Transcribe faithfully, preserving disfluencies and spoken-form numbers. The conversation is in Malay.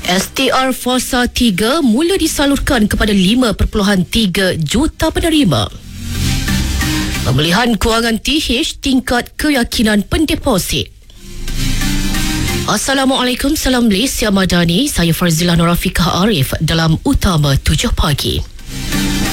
S T R Fasa tiga mula disalurkan kepada lima perpuluhan tiga juta penerima. Pemulihan kewangan T H tingkat keyakinan pendeposit. Assalamualaikum, salam Malaysia Madani. Saya Farzila Norafikah Arif dalam Utama tujuh Pagi.